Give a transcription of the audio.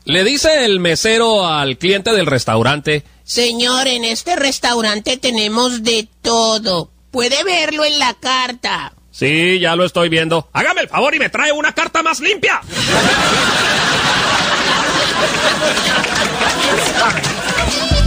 Le dice el mesero al cliente del restaurante: señor, en este restaurante tenemos de todo. Puede verlo en la carta. Sí, ya lo estoy viendo. Hágame el favor y me trae una carta más limpia.